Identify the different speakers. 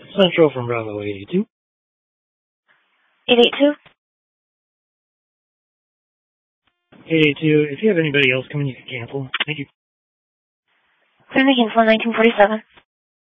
Speaker 1: Central from Bravo 82.
Speaker 2: 882?
Speaker 1: 882, if you have anybody else coming, you can cancel. Thank you.
Speaker 2: Clear the cancel 1947.